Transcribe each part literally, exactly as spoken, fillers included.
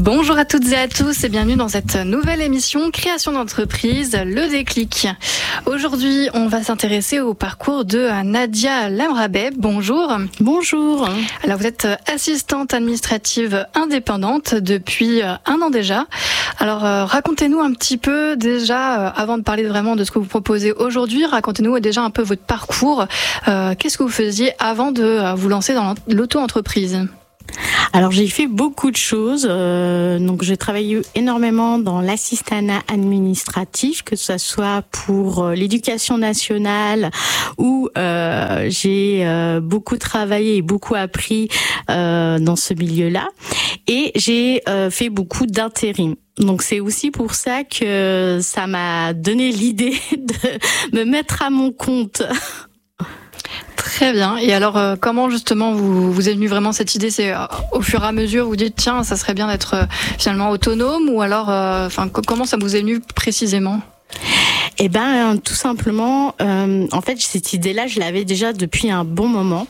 Bonjour à toutes et à tous et bienvenue dans cette nouvelle émission Création d'entreprise, le déclic. Aujourd'hui, on va s'intéresser au parcours de Nadia Lamrabeh. Bonjour. Bonjour. Alors, vous êtes assistante administrative indépendante depuis un an déjà. Alors, euh, racontez-nous un petit peu déjà, euh, avant de parler vraiment de ce que vous proposez aujourd'hui, racontez-nous déjà un peu votre parcours. Euh, qu'est-ce que vous faisiez avant de vous lancer dans l'auto-entreprise ? Alors j'ai fait beaucoup de choses, euh, donc j'ai travaillé énormément dans l'assistanat administratif, que ce soit pour euh, l'éducation nationale où euh, j'ai euh, beaucoup travaillé et beaucoup appris euh, dans ce milieu-là, et j'ai euh, fait beaucoup d'intérim. Donc c'est aussi pour ça que ça m'a donné l'idée de me mettre à mon compte. Très bien. Et alors, euh, comment justement vous vous est venue vraiment cette idée ? C'est euh, au fur et à mesure, vous dites tiens, ça serait bien d'être euh, finalement autonome, ou alors, enfin, euh, comment ça vous est venu précisément ? Eh ben, tout simplement, euh, en fait, cette idée-là, je l'avais déjà depuis un bon moment.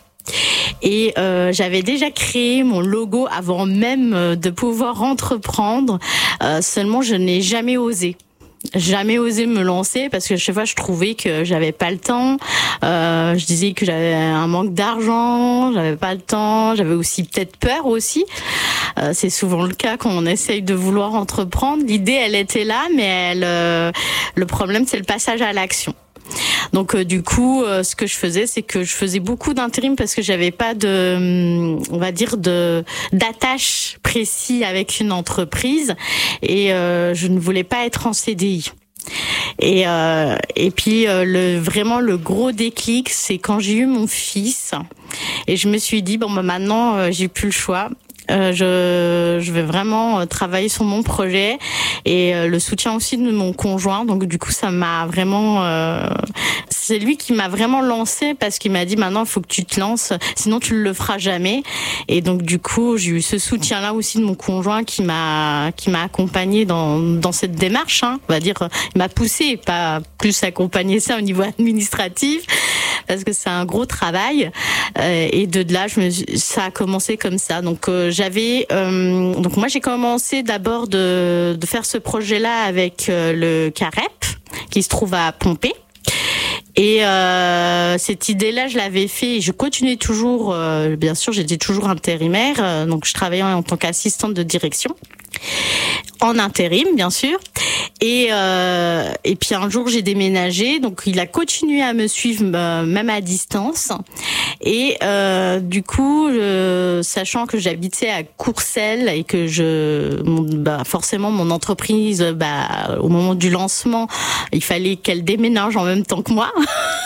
Et euh, j'avais déjà créé mon logo avant même de pouvoir entreprendre. Euh, seulement, je n'ai jamais osé. Jamais osé me lancer parce que chaque fois je trouvais que j'avais pas le temps. Euh, je disais que j'avais un manque d'argent, j'avais pas le temps, j'avais aussi peut-être peur aussi. Euh, c'est souvent le cas quand on essaye de vouloir entreprendre. L'idée, elle était là, mais elle, euh, le problème, c'est le passage à l'action. Donc euh, du coup, euh, ce que je faisais, c'est que je faisais beaucoup d'intérim parce que j'avais pas de, on va dire de d'attache précis avec une entreprise, et euh, je ne voulais pas être en C D I. Et euh, et puis euh, le vraiment le gros déclic, c'est quand j'ai eu mon fils et je me suis dit bon bah maintenant euh, j'ai plus le choix. Euh, je, je vais vraiment travailler sur mon projet et euh, le soutien aussi de mon conjoint. Donc du coup, ça m'a vraiment, euh, c'est lui qui m'a vraiment lancé parce qu'il m'a dit maintenant il faut que tu te lances, sinon tu le feras jamais. Et donc du coup, j'ai eu ce soutien-là aussi de mon conjoint qui m'a qui m'a accompagné dans dans cette démarche. Hein, on va dire, il m'a poussé, pas plus accompagné ça au niveau administratif, parce que c'est un gros travail. Euh, et de là, je me, ça a commencé comme ça. Donc euh, j'avais, euh, donc moi j'ai commencé d'abord de, de faire ce projet-là avec euh, le CAREP qui se trouve à Pompée. Et euh, cette idée-là, je l'avais fait et je continuais toujours. Euh, bien sûr, j'étais toujours intérimaire, euh, donc je travaillais en tant qu'assistante de direction, en intérim, bien sûr. Et euh, et puis un jour, j'ai déménagé, donc il a continué à me suivre euh, même à distance. Et euh, du coup, euh, sachant que j'habitais à Courcelles et que je, mon, bah, forcément, mon entreprise, bah, au moment du lancement, il fallait qu'elle déménage en même temps que moi.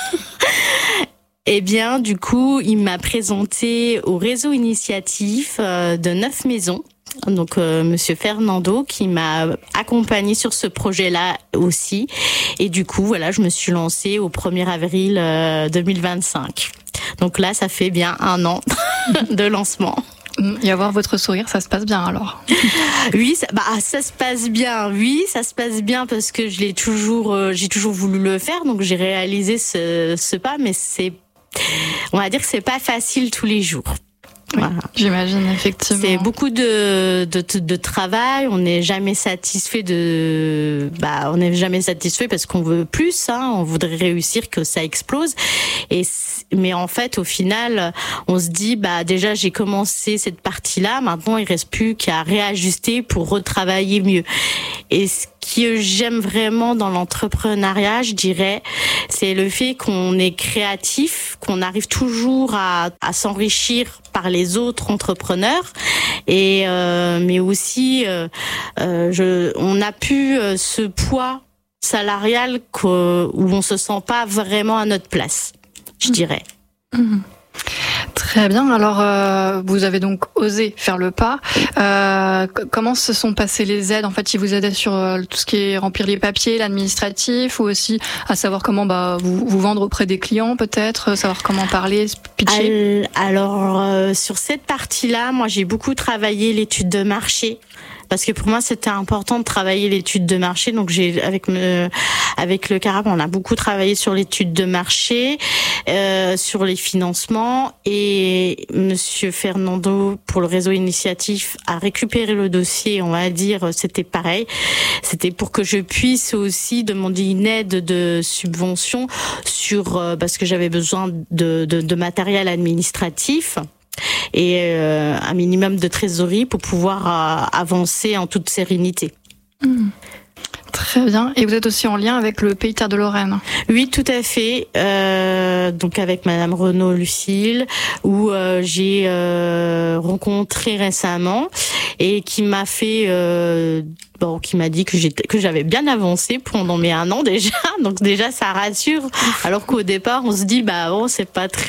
Eh bien, du coup, il m'a présenté au réseau initiatif euh, de neuf maisons. Donc euh, Monsieur Fernando qui m'a accompagné sur ce projet-là aussi. Et du coup, voilà, je me suis lancée au premier avril euh, deux mille vingt-cinq. Donc là, ça fait bien un an de lancement. Et avoir votre sourire, ça se passe bien alors ? Oui, ça, bah ça se passe bien. Oui, ça se passe bien parce que je l'ai toujours, euh, j'ai toujours voulu le faire, donc j'ai réalisé ce, ce pas. Mais c'est, on va dire que c'est pas facile tous les jours. Oui, voilà. J'imagine effectivement. C'est beaucoup de, de, de travail. On n'est jamais satisfait de, bah, on n'est jamais satisfait parce qu'on veut plus, hein. On voudrait réussir, que ça explose. Et, mais en fait, au final, on se dit, bah, déjà, j'ai commencé cette partie-là. Maintenant, il reste plus qu'à réajuster pour retravailler mieux. Et ce que j'aime vraiment dans l'entrepreneuriat, je dirais, c'est le fait qu'on est créatif, qu'on arrive toujours à, à s'enrichir par les autres entrepreneurs, et euh, mais aussi euh, euh, je, on a pu euh, ce poids salarial où on se sent pas vraiment à notre place, je dirais. Mmh. Très bien. Alors, euh, vous avez donc osé faire le pas. Euh, comment se sont passées les aides ? En fait, ils vous aidaient sur euh, tout ce qui est remplir les papiers, l'administratif, ou aussi à savoir comment bah, vous, vous vendre auprès des clients, peut-être, savoir comment parler, pitcher. Alors, euh, sur cette partie-là, moi, j'ai beaucoup travaillé l'étude de marché. parce que pour moi c'était important de travailler l'étude de marché. Donc j'ai avec me, avec le CARAP, on a beaucoup travaillé sur l'étude de marché, euh, sur les financements, et Monsieur Fernando pour le réseau Initiatif a récupéré le dossier. On va dire c'était pareil, c'était pour que je puisse aussi demander une aide de subvention sur euh, parce que j'avais besoin de, de, de matériel administratif et euh, un minimum de trésorerie pour pouvoir euh, avancer en toute sérénité. Mmh. Très bien. Et vous êtes aussi en lien avec le Pays Terre de Lorraine. Oui, tout à fait. Euh, donc avec Madame Renaud Lucille, où euh, j'ai euh, rencontré récemment et qui m'a fait, euh, bon, qui m'a dit que j'étais, que j'avais bien avancé pendant mes un an déjà. Donc déjà, ça rassure. Alors qu'au départ, on se dit, bah bon, c'est pas très